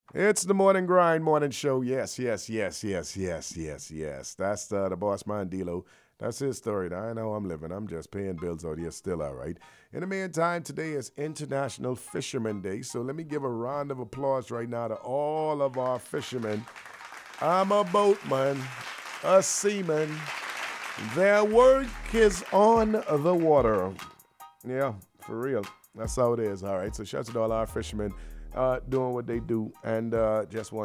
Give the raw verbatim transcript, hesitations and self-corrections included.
It's the morning grind, morning show. Yes, yes, yes, yes, yes, yes, yes. That's uh, the boss man, D'Lo. That's his story. I know I'm living. I'm just paying bills out here. Still all right. In the meantime, today is International Fisherman Day. So let me give a round of applause right now to all of our fishermen. I'm a boatman, a seaman. Their work is on the water. Yeah, for real. That's how it is. All right. So shout out to all our fishermen uh, doing what they do. And uh, just want